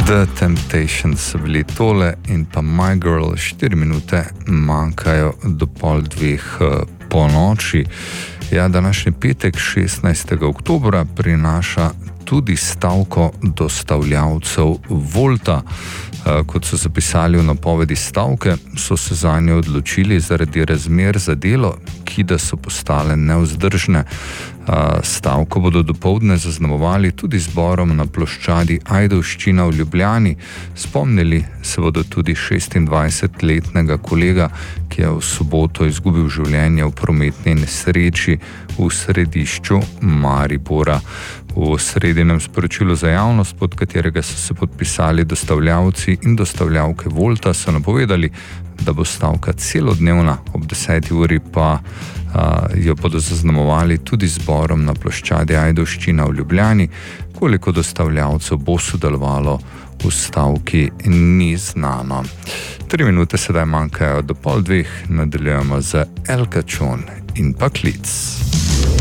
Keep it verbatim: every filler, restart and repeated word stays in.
The Temptations so bili tole in pa My Girl, štiri minute manjkajo do pol dveh po noči. Ja, današnji petek, šestnajstega oktobra, prinaša tudi stavko dostavljavcev Wolta. Kot so zapisali v napovedi stavke, so se zanjo odločili zaradi razmer za delo, ki da so postale nevzdržne. Stavko bodo dopoldne zaznamovali tudi zborom na ploščadi Ajdovščina v Ljubljani. Spomnili se bodo tudi šestindvajsetletnega kolega, ki je v soboto izgubil življenje v prometni nesreči v središču Maribora. V sredinem sporočilu za javnost, pod katerega so se podpisali dostavljavci in dostavljavke Wolta, so napovedali, da bo stavka celodnevna, ob deseti uri pa a, jo bodo zaznamovali tudi zborom na ploščadi Ajdovščina v Ljubljani. Koliko dostavljavcev bo sodelovalo v stavki, ni znano. Tri minute sedaj manjkajo do pol dveh, nadaljujemo z El Cachon in pa Klic.